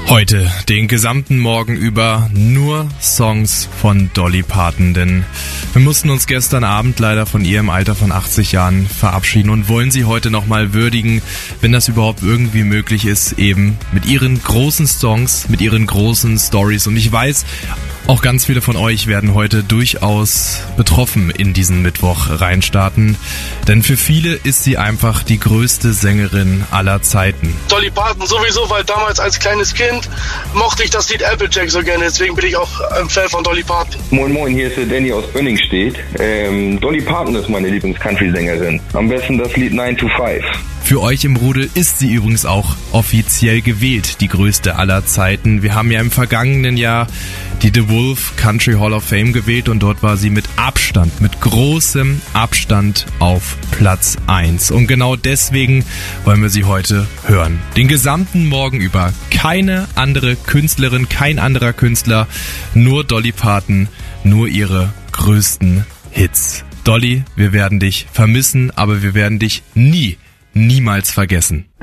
Heute, den gesamten Morgen über, nur Songs von Dolly Parton, denn wir mussten uns gestern Abend leider von ihr im Alter von 80 Jahren verabschieden und wollen sie heute nochmal würdigen, wenn das überhaupt irgendwie möglich ist, eben mit ihren großen Songs, mit ihren großen Stories. Und ich weiß, auch ganz viele von euch werden heute durchaus betroffen in diesen Mittwoch reinstarten, denn für viele ist sie einfach die größte Sängerin aller Zeiten. Dolly Parton sowieso, weil damals als kleines Kind mochte ich das Lied Applejack so gerne, deswegen bin ich auch ein Fan von Dolly Parton. Moin Moin, hier ist der Danny aus Bönningstedt. Dolly Parton ist meine Lieblings-Country-Sängerin. Am besten das Lied 9 to 5. Für euch im Rudel ist sie übrigens auch offiziell gewählt, die größte aller Zeiten. Wir haben ja im vergangenen Jahr die The Wolf Country Hall of Fame gewählt und dort war sie mit Abstand, mit großem Abstand auf Platz 1. Und genau deswegen wollen wir sie heute hören. Den gesamten Morgen über. Keine andere Künstlerin, kein anderer Künstler, nur Dolly Parton, nur ihre größten Hits. Dolly, wir werden dich vermissen, aber wir werden dich niemals vergessen.